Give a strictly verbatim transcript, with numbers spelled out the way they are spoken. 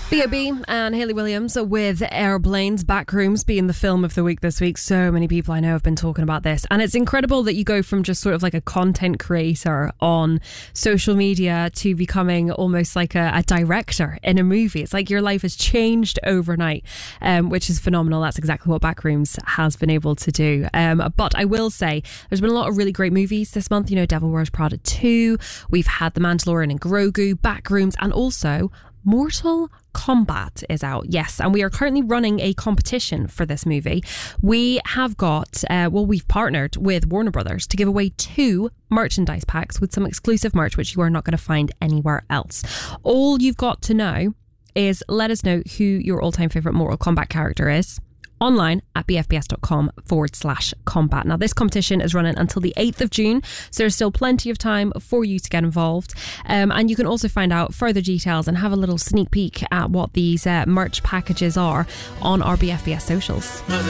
B O B and Hayley Williams with Airplanes. Backrooms being the film of the week this week. So many people I know have been talking about this, and it's incredible that you go from just sort of like a content creator on social media to becoming almost like a, a director in a movie. It's like your life has changed overnight, um, which is phenomenal. That's exactly what Backrooms has been able to do. Um, but I will say there's been a lot of really great movies this month. You know, Devil Wears Prada two, we've had The Mandalorian and Grogu, Backrooms, and also Mortal Kombat is out. Yes, and we are currently running a competition for this movie. We have got, uh, well, we've partnered with Warner Brothers to give away two merchandise packs with some exclusive merch, which you are not going to find anywhere else. All you've got to know is let us know who your all-time favourite Mortal Kombat character is online at bfbs.com forward slash combat. Now, this competition is running until the eighth of June, so there's still plenty of time for you to get involved. Um, and you can also find out further details and have a little sneak peek at what these uh, merch packages are on our B F B S socials.